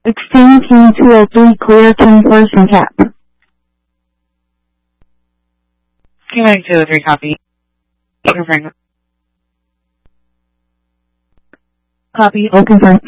Exchange key 203 clear 21st cap. United 203 copy. Confirm. Copy, all confirmed.